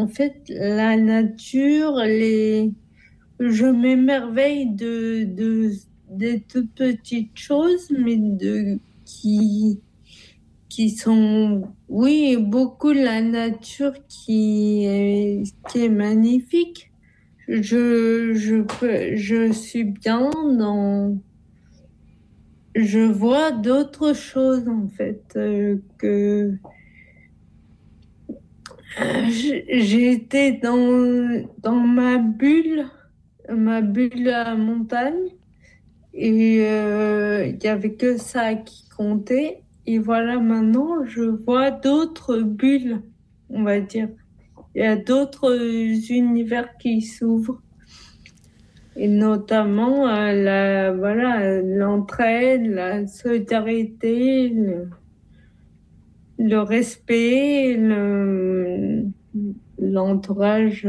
en fait, la nature, je m'émerveille des toutes petites choses, mais qui sont, oui, beaucoup la nature qui est magnifique. Je suis bien je vois d'autres choses en fait que j'ai été dans ma bulle à montagne et il y avait que ça qui comptait. Et voilà, maintenant je vois d'autres bulles, on va dire. Il y a d'autres univers qui s'ouvrent. Et notamment l'entraide, la solidarité, le respect, l'entourage.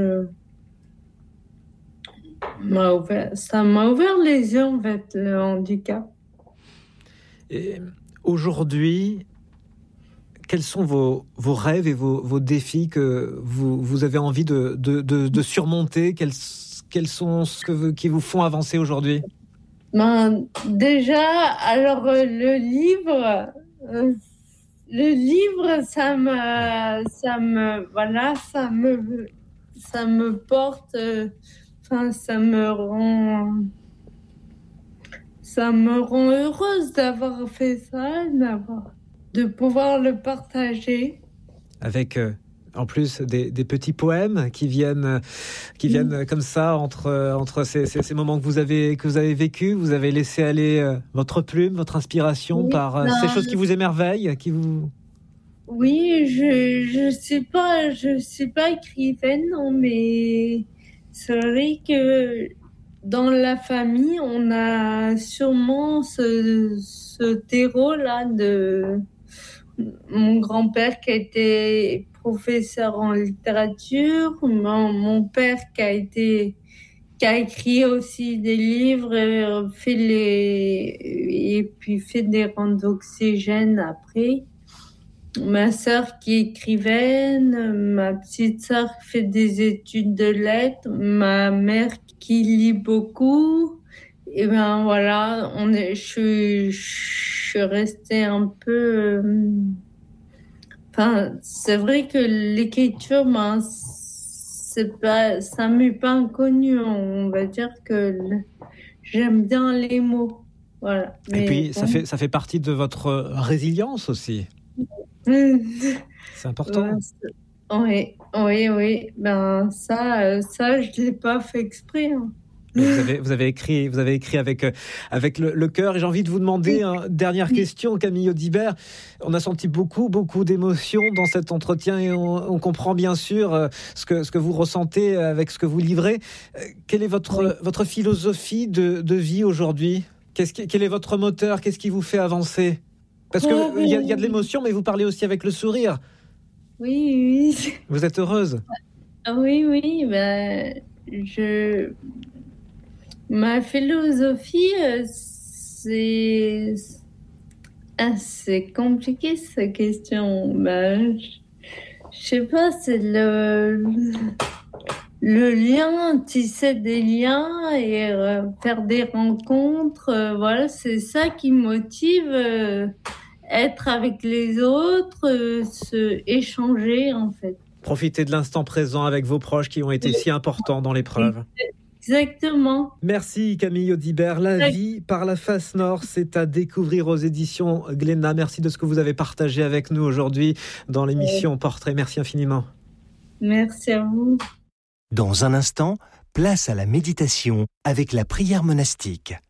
Ça m'a ouvert les yeux en fait, le handicap. Et aujourd'hui, quels sont vos rêves et vos défis que vous avez envie de surmonter? Quels sont ceux qui vous font avancer aujourd'hui? Déjà, alors le livre, ça me porte, ça me rend heureuse d'avoir fait ça, de pouvoir le partager. Avec en plus des petits poèmes qui viennent comme ça entre ces moments que vous avez vécu. Vous avez laissé aller votre plume, votre inspiration par ces choses qui vous émerveillent, qui vous... Oui, je suis pas écrivaine, non, mais c'est vrai que dans la famille, on a sûrement ce terreau-là de mon grand-père qui a été professeur en littérature, mon père qui a écrit aussi des livres, et puis fait des rangs d'oxygène après. Ma sœur qui est écrivaine, ma petite sœur qui fait des études de lettres, ma mère qui lit beaucoup. Et ben voilà, je suis restée un peu. C'est vrai que l'écriture, ça m'est pas inconnu. On va dire que j'aime bien les mots. Voilà. Et puis, ça fait partie de votre résilience aussi. C'est important. Oui. Ben ça, je l'ai pas fait exprès. Hein. Vous avez écrit avec le cœur. Et j'ai envie de vous demander une dernière question, Camille Audibert. On a senti beaucoup d'émotions dans cet entretien et on comprend bien sûr ce que vous ressentez avec ce que vous livrez. Quelle est votre philosophie de vie aujourd'hui ? Quel est votre moteur ? Qu'est-ce qui vous fait avancer ? Parce qu'il y a de l'émotion, mais vous parlez aussi avec le sourire. Oui. Vous êtes heureuse ? Oui. Ma philosophie, c'est compliqué cette question. Je sais pas, c'est le lien, tisser des liens et faire des rencontres. Voilà, c'est ça qui motive. Être avec les autres, échanger en fait. Profiter de l'instant présent avec vos proches qui ont été si importants dans l'épreuve. Exactement. Merci Camille Audibert. La vie par la face nord, c'est à découvrir aux éditions Glénat. Merci de ce que vous avez partagé avec nous aujourd'hui dans l'émission Portrait. Merci infiniment. Merci à vous. Dans un instant, place à la méditation avec la prière monastique.